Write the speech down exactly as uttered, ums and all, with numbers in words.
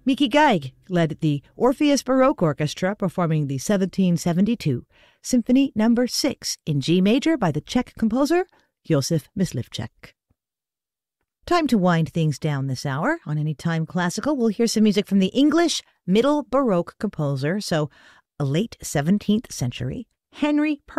Miki Geig led the Orpheus Baroque Orchestra performing the seventeen seventy-two Symphony Number six in G major by the Czech composer Josef Myslivčák. Time to wind things down this hour. On Anytime Classical, we'll hear some music from the English Middle Baroque composer, so a late seventeenth century, Henry Purcell.